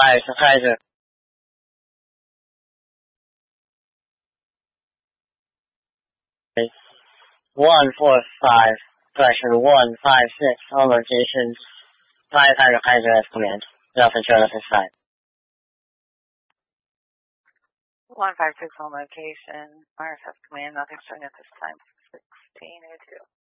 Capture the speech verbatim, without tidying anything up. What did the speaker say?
Hi, it's Kaiser. one four five, direction one five six, home location, five Tiger Kaiser as command. Delta Charlie side. one five six home location, R F F command, nothing showing at this time. sixteen oh two.